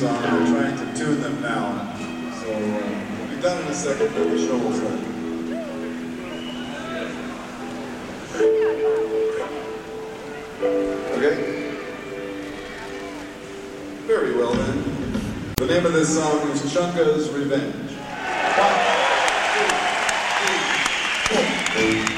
tunes on. We're trying to tune them now. So we'll be done in a second, but the show will start. Okay? Very well then. The name of this song is Chunka's Revenge. 1, 2, 3, 4.